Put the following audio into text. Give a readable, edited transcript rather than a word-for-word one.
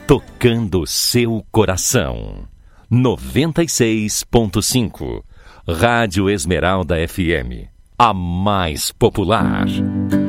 tocando seu coração. 96.5 Rádio Esmeralda FM, a mais popular.